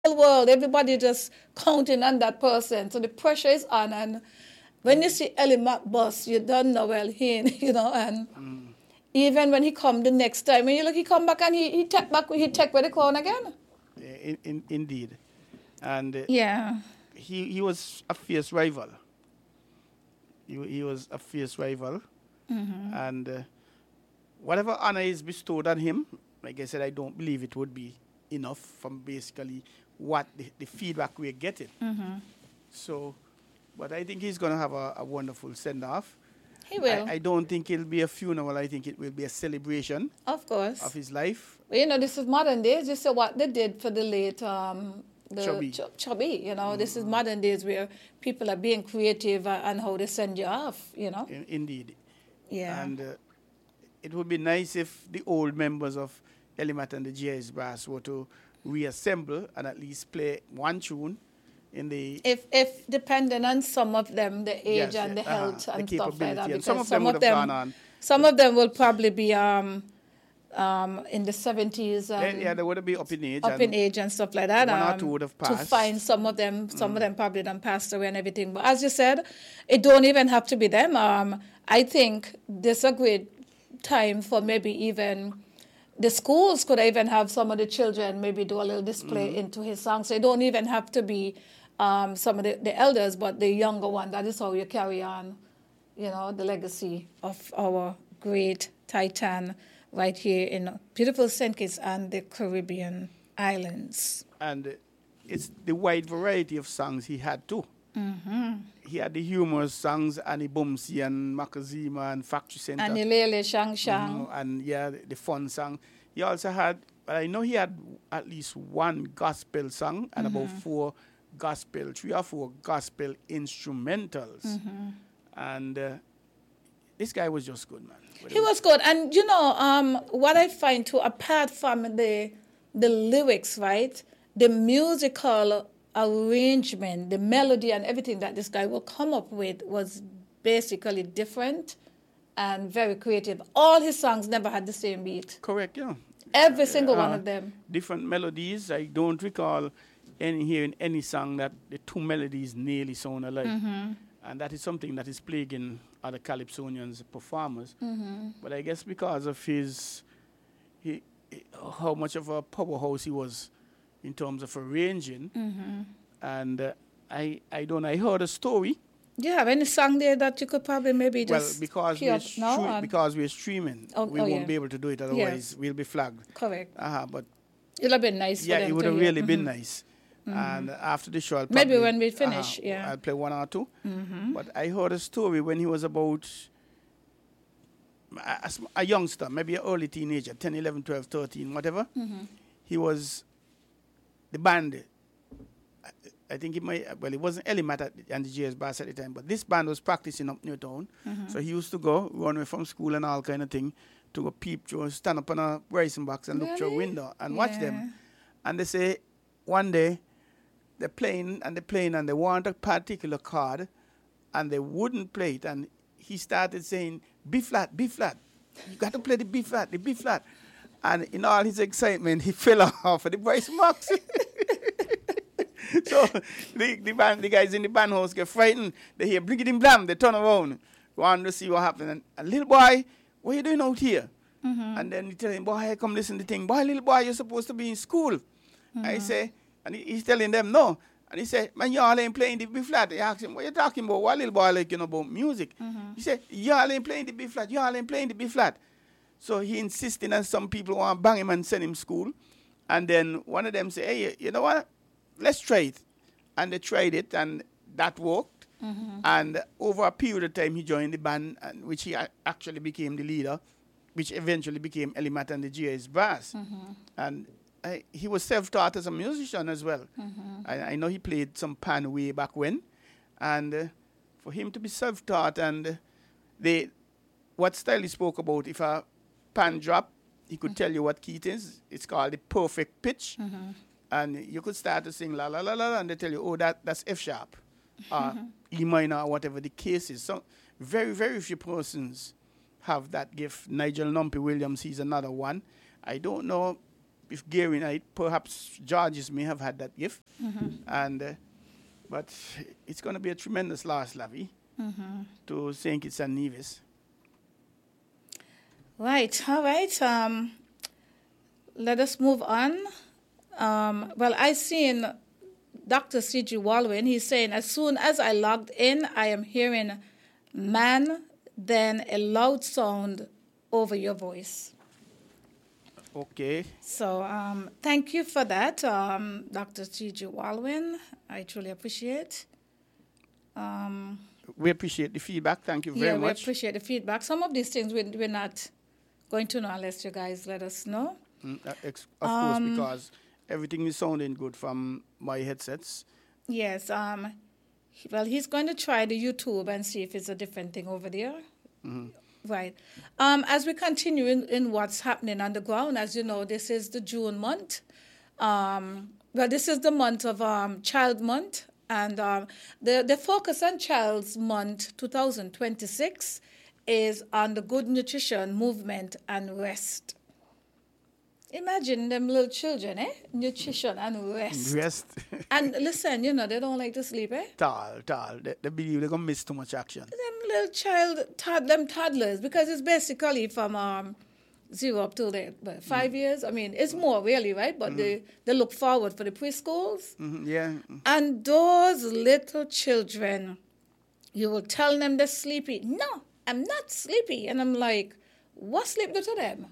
whole world, everybody just counting on that person. So the pressure is on. And when you see Ellie Mac bus, you don't know, well, and even when he come the next time, when you look, he come back and he take where the crown again. Indeed. And Yeah. he was a fierce rival. He was a fierce rival. And whatever honor is bestowed on him, like I said, I don't believe it would be enough from basically what the feedback we're getting. So, but I think he's going to have a wonderful send-off. He will. I don't think it'll be a funeral. I think it will be a celebration Of course. of his life. Well, this is modern days. You see what they did for the late Chubby. Chubby. This is modern days where people are being creative and how they send you off. Indeed. Yeah. And it would be nice if the old members of Elimat and the GIS Brass were to reassemble and at least play one tune in the... If depending on some of them, the age and the health and stuff like that. And Because some of them would have gone on. Some of them will probably be in the 70s. Yeah, they would be up in age. Up in age and stuff like that. One or two would have passed. To find some of them probably done passed away and everything. But as you said, it don't even have to be them. I think this is a great time for maybe even the schools could even have some of the children maybe do a little display into his songs. So it don't even have to be some of the elders, but the younger one. That is how you carry on, the legacy of our great Titan right here in beautiful St. Kitts and the Caribbean islands. And it's the wide variety of songs he had too. He had the humorous songs, Annie Bumsy and Makazima and Factory Center. And Lele Shang Shang. And the fun song. He also had, I know he had at least one gospel song and about 3 or 4 gospel instrumentals. And this guy was just good, man. He was good. And, what I find too, apart from the lyrics, right, the musical arrangement, the melody and everything that this guy will come up with was basically different and very creative. All his songs never had the same beat. Correct, yeah. Every single one of them. Different melodies. I don't recall hearing any song that the two melodies nearly sound alike. And that is something that is plaguing other Calypsonians performers. But I guess because of how much of a powerhouse he was in terms of arranging. And I heard a story. Do you have any song there that you could probably maybe just because we're streaming, we won't be able to do it. Otherwise, we'll be flagged. Correct. But it would have been nice. Yeah, it would have really been nice. And after the show, I'll maybe when we finish, I'll play one or two. But I heard a story when he was about a youngster, maybe an early teenager, 10, 11, 12, 13, whatever. He was the band. I think it wasn't Elimat and the GS Bass at the time, but this band was practicing up Newtown. So he used to go, run away from school and all kind of thing, to go peep through, stand up on a racing box and look through a window and watch them. And they say one day they're playing and they want a particular chord and they wouldn't play it. And he started saying, B flat, B flat. You got to play the B flat, the B flat. And in all his excitement, he fell off of the racing box. So the guys in the band house get frightened. They hear bling blam. They turn around, want to see what happened. And a little boy, what are you doing out here? And then he tell him, boy, come listen to the thing. Boy, little boy, you're supposed to be in school. I say, and he's telling them no. And he said, man, y'all ain't playing the B flat. He asked him, what you talking about? What little boy like, about music? He said, y'all ain't playing the B flat. Y'all ain't playing the B flat. So he insisting, and some people want to bang him and send him to school. And then one of them say, hey, you know what? Let's try it. And they tried it, and that worked. And over a period of time, he joined the band, which he actually became the leader, which eventually became Elimat and the GS Brass. And he was self-taught as a musician as well. I know he played some pan way back when. And for him to be self-taught, and what style he spoke about, if a pan drop, he could tell you what key it is. It's called the perfect pitch. And you could start to sing la la la la, and they tell you, oh, that's F sharp, or E minor, or whatever the case is. So very, very few persons have that gift. Nigel Numpy Williams, he's another one. I don't know if Gary Knight, perhaps Georges may have had that gift. And but it's going to be a tremendous loss, Lavi, to St. Kitts and Nevis. Right, all right. Let us move on. Well, I seen Dr. C.G. Walwyn. He's saying, as soon as I logged in, I am hearing man, then a loud sound over your voice. Okay. So thank you for that, Dr. C.G. Walwyn. I truly appreciate. We appreciate the feedback. Thank you very much. We appreciate the feedback. Some of these things we're not going to know unless you guys let us know. Of course, because everything is sounding good from my headsets. Yes. Well, he's going to try the YouTube and see if it's a different thing over there. Right. As we continue in what's happening on the ground, as you know, this is the June month. Well, this is the month of Child Month. And the focus on Child's Month 2026 is on the good nutrition, movement, and rest. Imagine them little children, nutrition and rest. Rest. And listen, you know, they don't like to sleep, Tall. They believe they're going to miss too much action. Them little them toddlers, because it's basically from 0 up till 5 years. I mean, it's more really, right? But they look forward for the preschools. Yeah. And those little children, you will tell them they're sleepy. No, I'm not sleepy. And I'm like, what sleep do to them?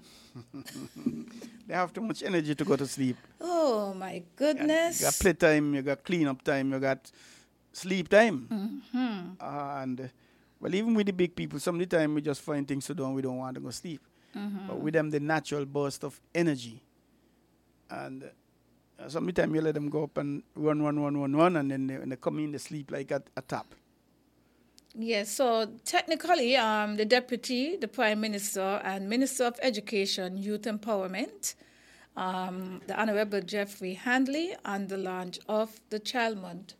They have too much energy to go to sleep. Oh, my goodness. You got playtime, you got cleanup time, you got sleep time. And, well, even with the big people, some of the time we just find things to do and we don't want to go sleep. But with them, the natural burst of energy. And some of the time you let them go up and run, and then when they come in, they sleep like a tap. Yes, so technically, the Deputy, the Prime Minister, and Minister of Education, Youth Empowerment, the Honorable Jeffrey Handley, on the launch of the Child Month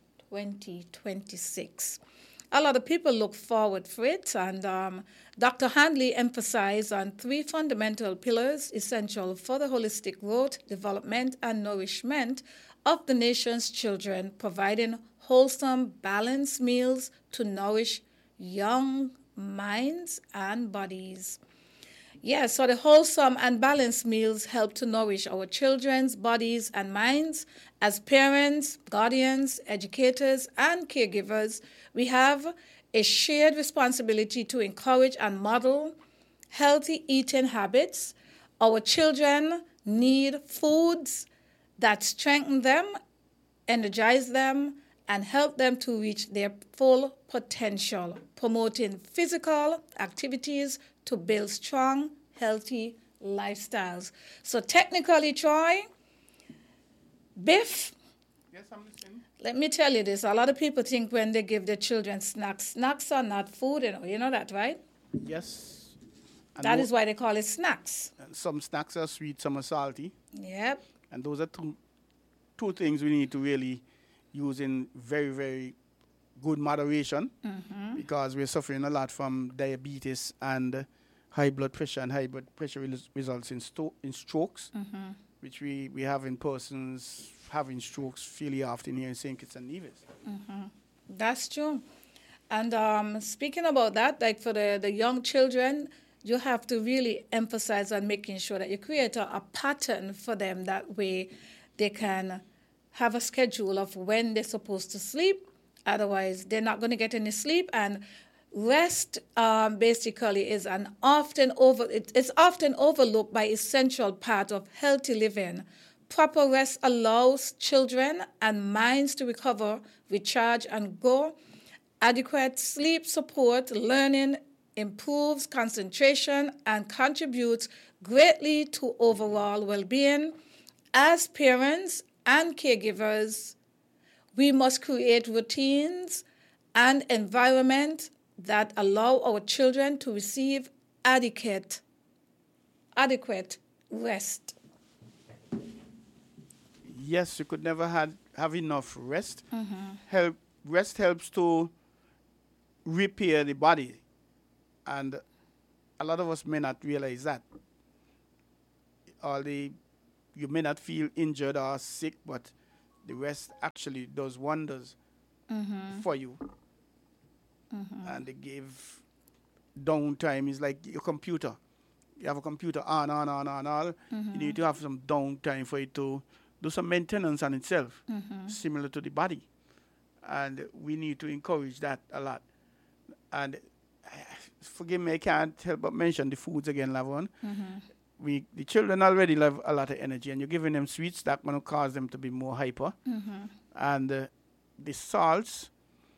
2026. A lot of people look forward for it, and Dr. Handley emphasized on 3 fundamental pillars essential for the holistic growth, development, and nourishment of the nation's children, providing wholesome, balanced meals to nourish young minds and bodies. Yes, so the wholesome and balanced meals help to nourish our children's bodies and minds. As parents, guardians, educators, and caregivers, we have a shared responsibility to encourage and model healthy eating habits. Our children need foods that strengthen them, energize them, and help them to reach their full potential, promoting physical activities to build strong, healthy lifestyles. So technically, Troy, Biff, Yes, I'm listening. let me tell you this. A lot of people think when they give their children snacks, snacks are not food, you know that, right? Yes. And That is why they call it snacks. some snacks are sweet, some are salty. Yep. And those are two things we need to really use in very, very good moderation, because we're suffering a lot from diabetes and high blood pressure, and high blood pressure results in strokes, which we have in persons having strokes fairly often here in St. Kitts and Nevis. That's true. And speaking about that, like for the young children, you have to really emphasize on making sure that you create a pattern for them. That way they can have a schedule of when they're supposed to sleep. Otherwise, they're not going to get any sleep. And rest basically is it's often overlooked by essential part of healthy living. Proper rest allows children and minds to recover, recharge, and grow. Adequate sleep support learning, improves concentration, and contributes greatly to overall well-being. As parents and caregivers, we must create routines and environment that allow our children to receive adequate rest. Yes, you could never have enough rest. Rest helps to repair the body. And a lot of us may not realize that. All the you may not feel injured or sick, but the rest actually does wonders for you. And they give downtime is like your computer. You have a computer on, all. You need to have some downtime for it to do some maintenance on itself, similar to the body. And we need to encourage that a lot. And forgive me, I can't help but mention the foods again, Lavon. The children already have a lot of energy, and you're giving them sweets that going to cause them to be more hyper. And the salts,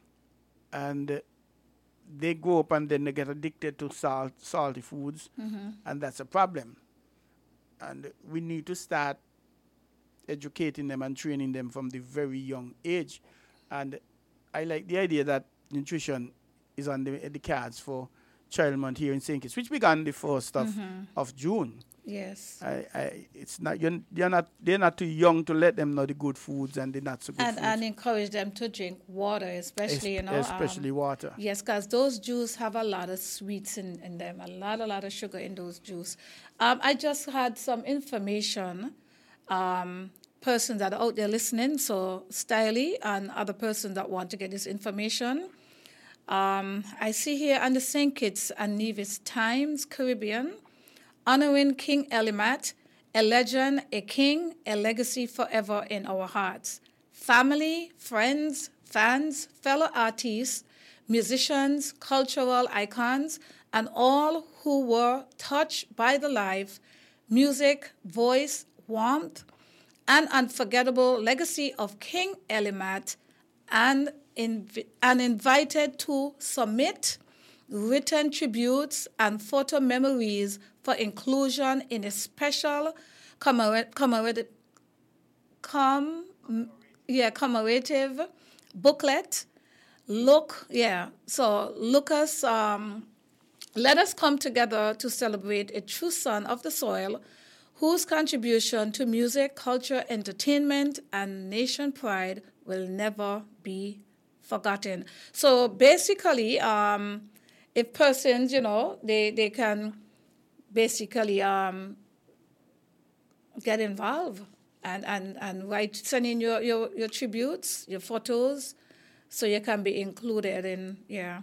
and they grow up and then they get addicted to salty foods, and that's a problem. And we need to start educating them and training them from the very young age. And I like the idea that nutrition is on the cards for Child Month here in St. Kitts, which began the 1st of June. Yes. It's not they're not too young to let them know the good foods and the not so good foods. And encourage them to drink water, especially especially water. Yes, because those juice have a lot of sweets in them, a lot of sugar in those juice. I just had some information. Persons that are out there listening, so Stiley and other persons that want to get this information. I see here on the St. Kitts and Nevis Times Caribbean, honoring King Elimat, a legend, a king, a legacy forever in our hearts. Family, friends, fans, fellow artists, musicians, cultural icons, and all who were touched by the life, music, voice, warmth, and unforgettable legacy of King Elimat, and invited to submit written tributes and photo memories for inclusion in a special commemorative booklet. Let us come together to celebrate a true son of the soil whose contribution to music, culture, entertainment, and nation pride will never be forgotten. So basically, if persons, they can basically get involved and send in your tributes, your photos, so you can be included in,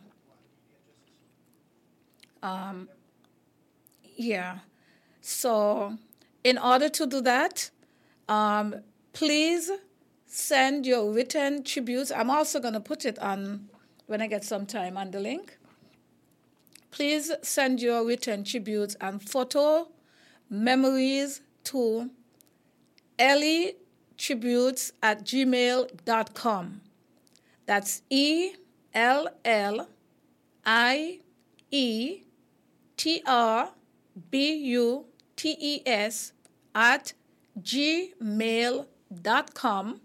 So in order to do that, please send your written tributes. I'm also going to put it on, when I get some time, on the link. Please send your written tributes and photo memories to ellietributes@gmail.com. That's ELLIETRIBUTES@gmail.com.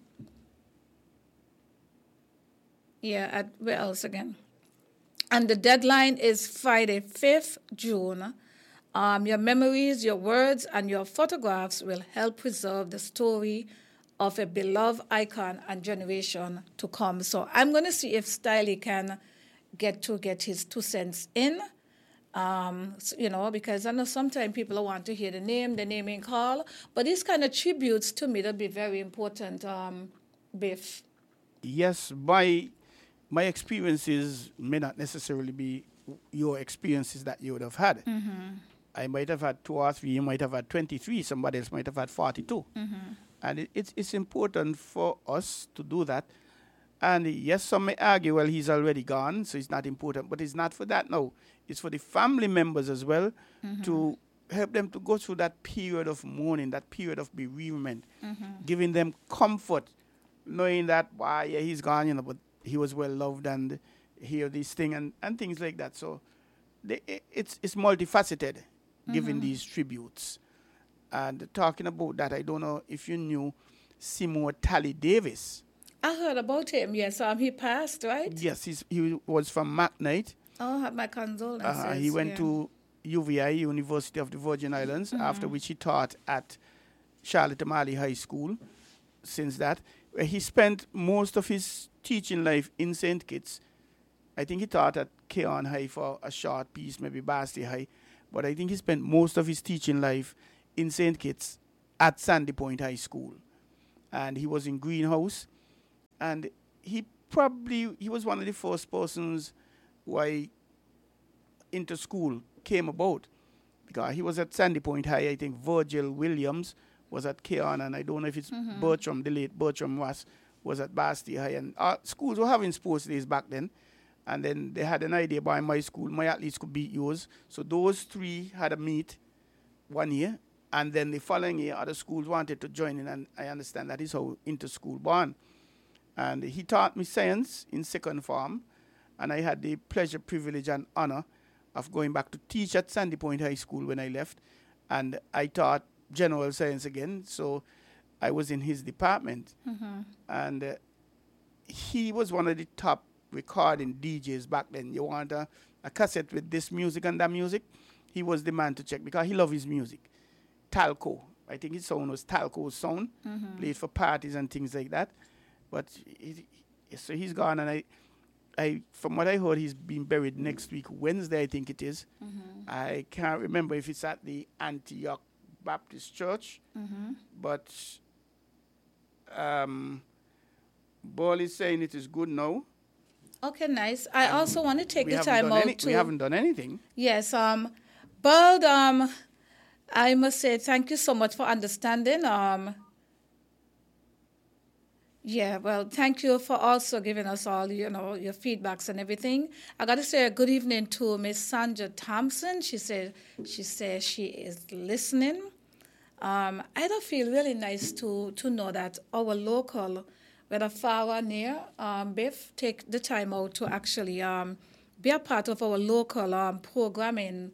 Where else again? And the deadline is Friday, 5th June. Your memories, your words, and your photographs will help preserve the story of a beloved icon and generation to come. So I'm going to see if Stiley can get his 2 cents in, because I know sometimes people want to hear the naming call, but these kind of tributes to me, that'd be very important, Biff. Yes, my experiences may not necessarily be your experiences that you would have had. I might have had 2 or 3, you might have had 23, somebody else might have had 42. And it's important for us to do that. And yes, some may argue, well, he's already gone, so it's not important. But it's not for that, no. It's for the family members as well to help them to go through that period of mourning, that period of bereavement, giving them comfort, knowing that, he's gone, but he was well loved, and hear this thing and things like that. So it's multifaceted, giving these tributes. And talking about that, I don't know if you knew Seymour Tally Davis. I heard about him, yes. He passed, right? Yes, he was from McKnight. Oh, have my condolences. He went to UVI, University of the Virgin Islands, after which he taught at Charlotte Amalie High School. Since that, where he spent most of his teaching life in St. Kitts. I think he taught at Keon High for a short piece, maybe Basti High. But I think he spent most of his teaching life in St. Kitts at Sandy Point High School. And he was in Greenhouse. And he was one of the first persons why into school came about. Because he was at Sandy Point High. I think Virgil Williams was at Keon, and I don't know if it's Bertram, the late Bertram was at Basti High. And schools were having sports days back then. And then they had an idea by my school, my athletes could beat yours. So those three had a meet one year. And then the following year, other schools wanted to join in. And I understand that is how inter-school born. And he taught me science in second form. And I had the pleasure, privilege, and honor of going back to teach at Sandy Point High School when I left. And I taught general science again. So I was in his department. And he was one of the top recording DJs back then. You want a cassette with this music and that music? He was the man to check because he loved his music. Talco. I think his sound was Talco's sound. Played for parties and things like that. But so he's gone, and I from what I heard, he's being buried next week, Wednesday, I think it is. I can't remember if it's at the Antioch Baptist Church, but Ball is saying it is good now. Okay, nice. I also want to take the time out to... We haven't done anything. Yes, Bald, I must say thank you so much for understanding. Yeah, well, thank you for also giving us all, your feedbacks and everything. I got to say a good evening to Miss Sandra Thompson. She says she is listening. I don't feel really nice to know that our local, whether far or near, Biff, take the time out to actually be a part of our local programming,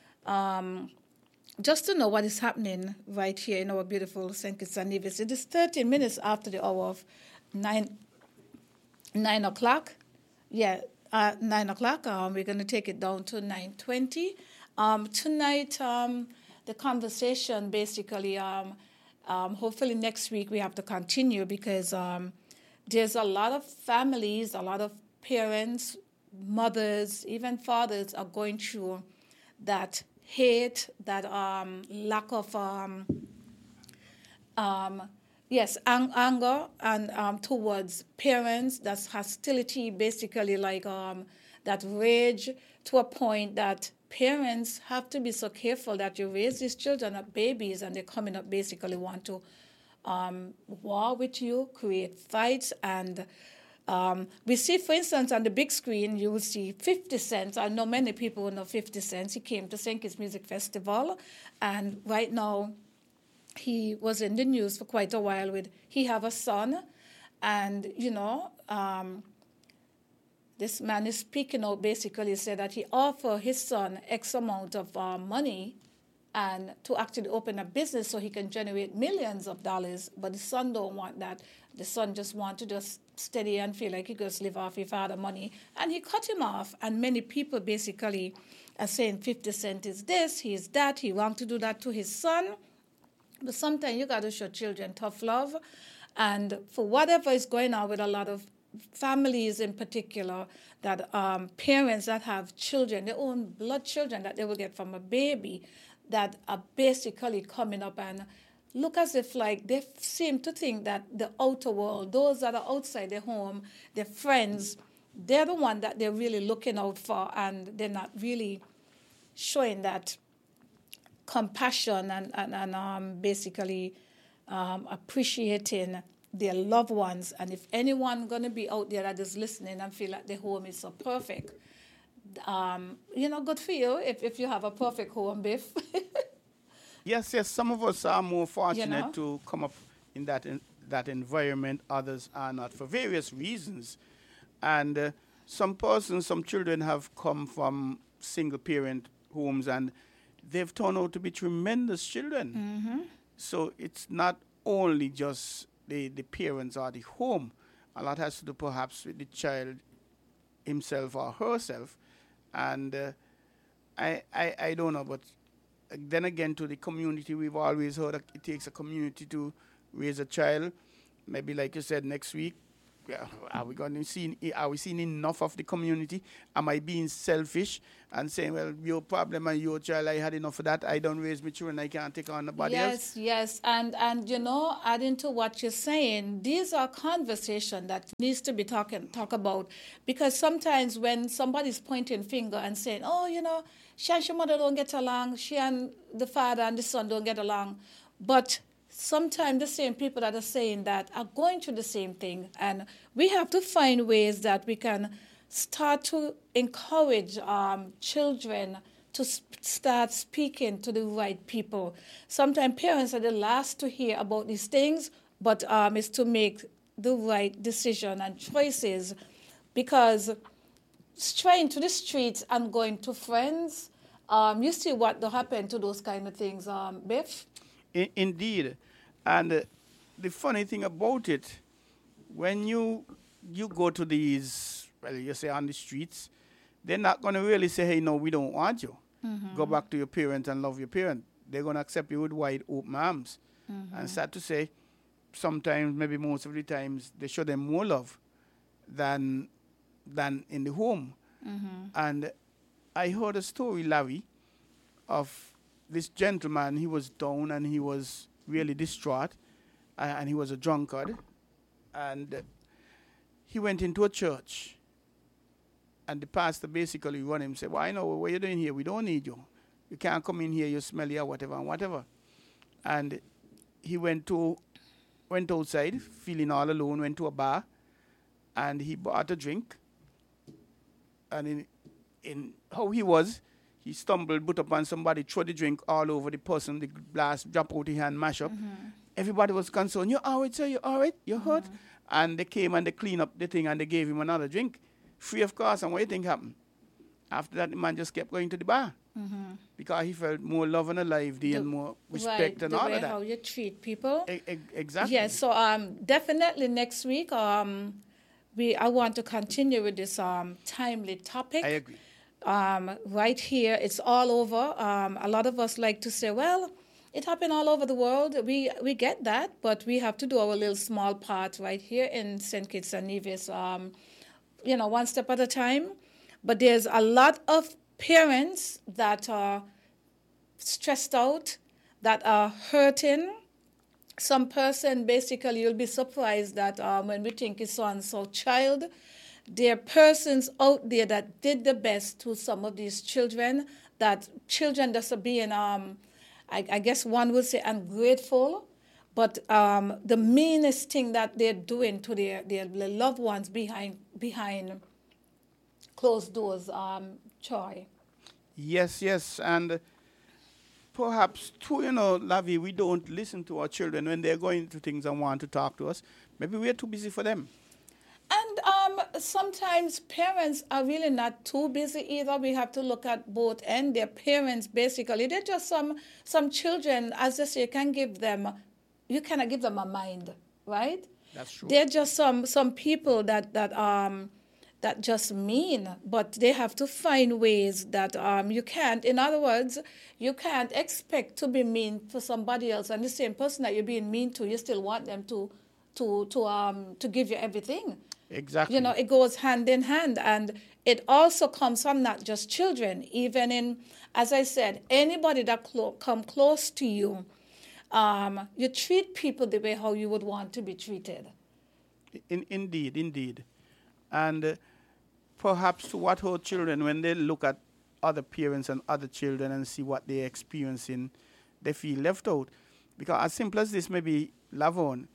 just to know what is happening right here in our beautiful St. Kitts and Nevis. It is 13 minutes after the hour of 9 o'clock. Yeah, 9 o'clock. We're going to take it down to 9:20. Tonight, the conversation basically, hopefully next week we have to continue because there's a lot of families, a lot of parents, mothers, even fathers are going through that hate, that lack of anger and towards parents. That's hostility, basically like that rage to a point that parents have to be so careful that you raise these children as babies and they're coming up basically want to war with you, create fights. And we see, for instance, on the big screen, you will see 50 Cent. I know many people know 50 Cent. He came to St. Kitts Music Festival, and right now he was in the news for quite a while he have a son, and, this man is speaking out, basically said that he offered his son X amount of money and to actually open a business so he can generate millions of dollars, but the son don't want that. The son just want to just steady and feel like he could live off his father money, and he cut him off. And many people basically are saying 50 Cent is this, he is that, he want to do that to his son. But sometimes you got to show children tough love, and for whatever is going on with a lot of families in particular, that parents that have children, their own blood children that they will get from a baby, that are basically coming up and look as if like they seem to think that the outer world, those that are outside their home, their friends, they're the one that they're really looking out for, and they're not really showing that compassion and basically appreciating their loved ones. And if anyone going to be out there that is listening and feel like the home is so perfect, good for you if you have a perfect home, Biff. Yes. Some of us are more fortunate to come up in that environment. Others are not for various reasons. And some children have come from single-parent homes, and they've turned out to be tremendous children. So it's not only just the parents or the home. A lot has to do perhaps with the child himself or herself. And I don't know, but then again, to the community, we've always heard that it takes a community to raise a child. Maybe, like you said, next week yeah, are we going to see? Are we seeing enough of the community? Am I being selfish and saying, well, your problem and your child, I had enough of that. I don't raise my children. I can't take on nobody else. Yes, and you know, adding to what you're saying, these are conversation that needs to be talk about, because sometimes when somebody's pointing finger and saying, oh, you know, she and your mother don't get along, she and the father and the son don't get along, but sometimes the same people that are saying that are going through the same thing, and we have to find ways that we can start to encourage children to start speaking to the right people. Sometimes parents are the last to hear about these things, but it's to make the right decision and choices, because straying to the streets and going to friends, you see what happened to those kind of things, Biff? Indeed. And the funny thing about it, when you go to these, well, you say on the streets, they're not going to really say, hey, no, we don't want you. Go back to your parents and love your parent. They're going to accept you with wide open arms. And sad to say, sometimes, maybe most of the times, they show them more love than in the home. And I heard a story, Larry, of this gentleman. He was down and he was really distraught, and he was a drunkard. And he went into a church, and the pastor basically run him and said, well, I know what you're doing here. We don't need you. You can't come in here. You're smelly or whatever and whatever. And he went outside, feeling all alone, went to a bar, and he bought a drink. And in how he was, he stumbled, put upon somebody, threw the drink all over the person, the glass drop out his hand, mash up. Everybody was concerned. You're all right, sir? You're all right? You're hurt? And they came and they cleaned up the thing and they gave him another drink, free of cost. And what do you think happened? After that, the man just kept going to the bar because he felt more love and alive, and more respect and all of that. The way how you treat people. Exactly. Yes, so definitely next week I want to continue with this timely topic. I agree. Right here, it's all over. A lot of us like to say, well, it happened all over the world. We get that, but we have to do our little small part right here in St. Kitts and Nevis, one step at a time. But there's a lot of parents that are stressed out, that are hurting. Some person, basically, you'll be surprised that when we think it's so-and-so child, there are persons out there that did the best to some of these children, that children that are being, I guess one would say, ungrateful, but the meanest thing that they're doing to their loved ones behind closed doors, Troy. Yes, and perhaps too, Lavi, we don't listen to our children when they're going through things and want to talk to us. Maybe we're too busy for them. And sometimes parents are really not too busy either. We have to look at both ends. Their parents, basically, they're just some children, as they say, you cannot give them a mind, right? That's true. They're just some people that just mean, but they have to find ways that you can't. In other words, you can't expect to be mean to somebody else, and the same person that you're being mean to, you still want them to give you everything. Exactly. It goes hand in hand, and it also comes from not just children, even in, as I said, anybody that come close to you. You treat people the way how you would want to be treated. Indeed. And perhaps to what our children, when they look at other parents and other children and see what they're experiencing, they feel left out. Because as simple as this may be, Lavon,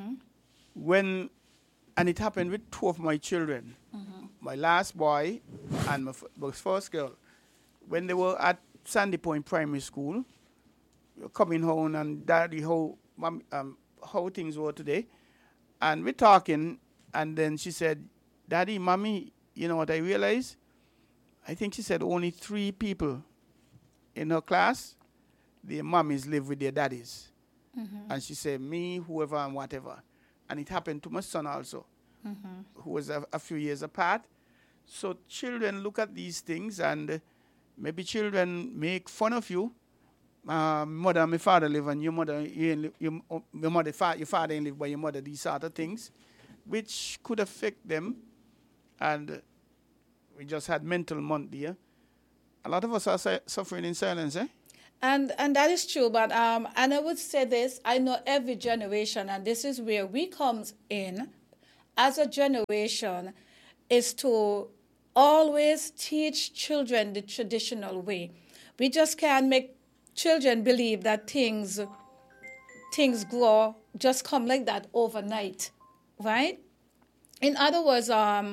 and it happened with two of my children, my last boy and my first girl, when they were at Sandy Point Primary School, coming home and Daddy, how things were today, and we're talking, and then she said, Daddy, Mommy, you know what I realized? I think she said only 3 people in her class, their mommies live with their daddies. And she said, me, whoever, and whatever. And it happened to my son also, who was a few years apart. So children look at these things, and maybe children make fun of you. Mother and my father live, and your father ain't live by your mother, these sort of things. which could affect them. And we just had mental month there. A lot of us are suffering in silence, eh? And that is true, but and I would say this, I know every generation, and this is where we comes in as a generation, is to always teach children the traditional way. We just can't make children believe that things grow, just come like that overnight, right? In other words,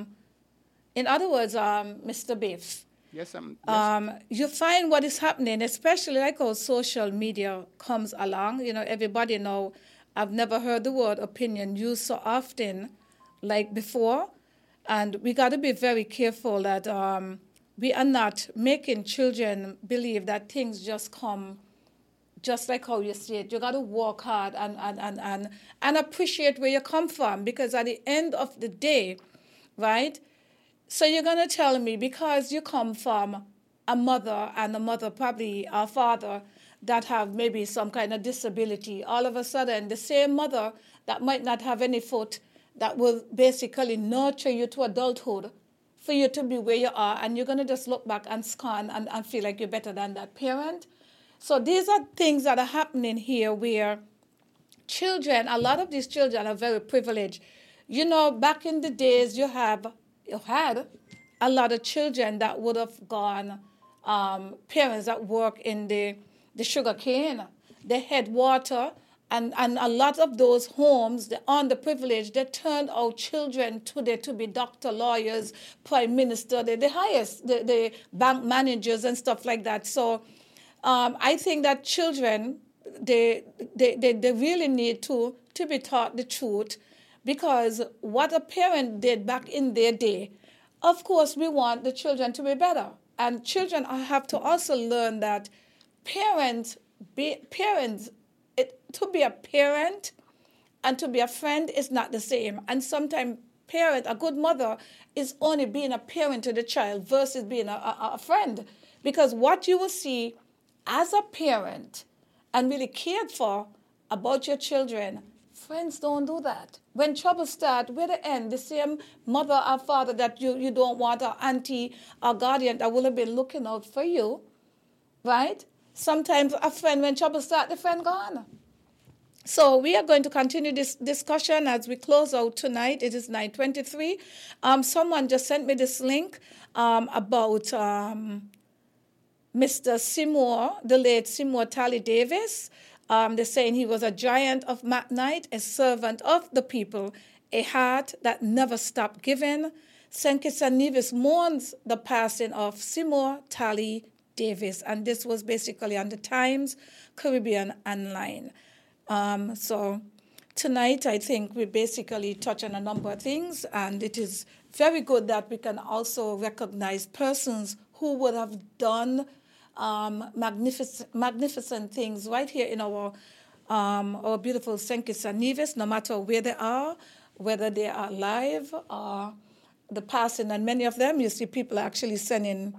Mr. Biff, Yes, you find what is happening, especially like how social media comes along. You know, everybody know, I've never heard the word opinion used so often like before. And we got to be very careful that we are not making children believe that things just come just like how you see it. You got to work hard and appreciate where you come from, because at the end of the day, right? So you're going to tell me because you come from a mother and a mother, probably a father, that have maybe some kind of disability, all of a sudden the same mother that might not have any foot, that will basically nurture you to adulthood for you to be where you are, and you're going to just look back and scorn and feel like you're better than that parent. So these are things that are happening here where children, a lot of these children are very privileged. You know, back in the days, you had a lot of children that would have gone, parents that work in the sugar cane, the headwater, and a lot of those homes, the underprivileged, they turned out children today to be doctor, lawyers, prime minister, the highest, the bank managers and stuff like that. So I think that children, they really need to be taught the truth, because what a parent did back in their day, of course, we want the children to be better. And children have to also learn that to be a parent and to be a friend is not the same. And sometimes a good mother is only being a parent to the child versus being a friend. Because what you will see as a parent and really cared for about your children, friends don't do that. When trouble starts, where the end, the same mother or father that you don't want, or auntie or guardian that will have been looking out for you, right? Sometimes a friend, when trouble starts, the friend gone. So we are going to continue this discussion as we close out tonight. It is 9:23. Someone just sent me this link about Mr. Seymour, the late Seymour Tally Davis. They're saying he was a giant of McKnight, a servant of the people, a heart that never stopped giving. St. Kitts and Nevis mourns the passing of Seymour Tally Davis, and this was basically on the Times, Caribbean Online. So tonight, I think we basically touch on a number of things, and it is very good that we can also recognize persons who would have done magnificent things right here in our beautiful St. Kitts and Nevis, no matter where they are, whether they are alive or the passing. And many of them, you see people actually sending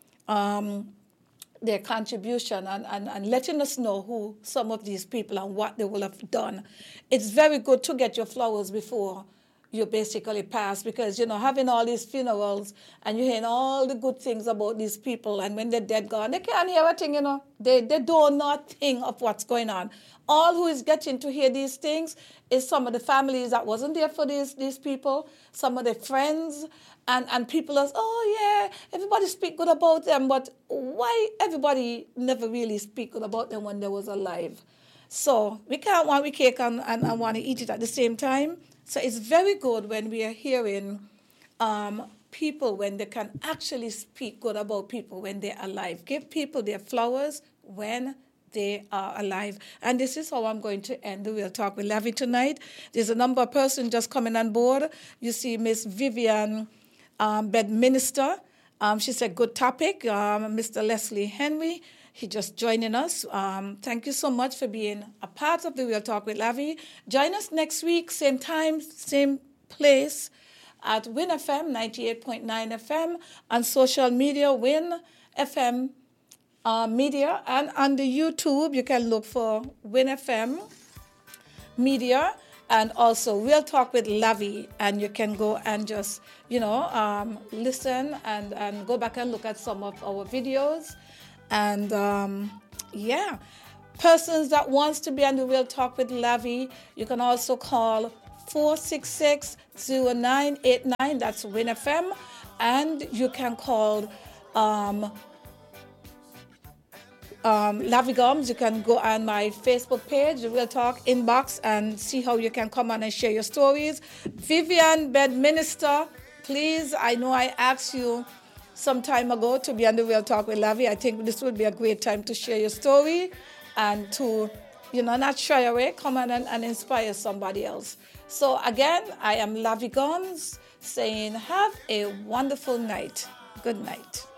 their contribution and letting us know who some of these people and what they will have done. It's very good to get your flowers before you basically pass, because, you know, having all these funerals and you're hearing all the good things about these people, and when they're dead gone, they can't hear a thing, you know. They do not think of what's going on. All who is getting to hear these things is some of the families that wasn't there for these people, some of their friends, and people are, oh yeah, everybody speak good about them, but why everybody never really speak good about them when they was alive? So we can't want we cake and want to eat it at the same time. So it's very good when we are hearing people, when they can actually speak good about people when they're alive. Give people their flowers when they are alive. And this is how I'm going to end the Real Talk with Lavi tonight. There's a number of persons just coming on board. You see Miss Vivian Bedminster. She said, good topic. Mr. Leslie Henry, he just joining us. Thank you so much for being a part of the Real Talk with Lavi. Join us next week, same time, same place, at Win FM 98.9 FM, on social media, Win FM Media, and on the YouTube, you can look for Win FM Media. and also Real Talk with Lavi, and you can go and just, listen and go back and look at some of our videos. And persons that wants to be on the Real Talk with Lavi, you can also call 466-0989, that's Win FM, and you can call Lavi Gums. You can go on my Facebook page, the Real Talk inbox, and see how you can come on and share your stories. Vivian Bedminster, please, I know I asked you some time ago to be on the Real Talk with Lavi. I think this would be a great time to share your story and to, not shy away, come on and inspire somebody else. So again, I am Lavi Gums saying have a wonderful night. Good night.